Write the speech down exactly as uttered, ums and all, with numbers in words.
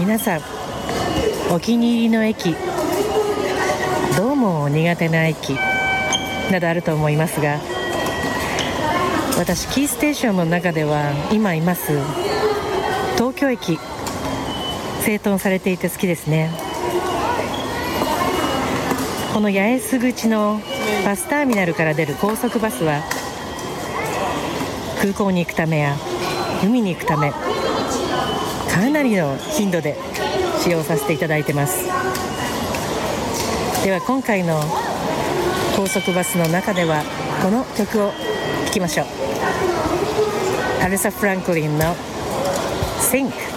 皆さんお気に入りの駅、どうも苦手な駅などあると思いますが、私キーステーションの中では今います東京駅、整頓されていて好きですね。この八重洲口のバスターミナルから出る高速バスは空港に行くためや海に行くためかなりの頻度で使用させていただいてます。では今回の高速バスの中ではこの曲を聴きましょう。アレサ・フランクリンの Think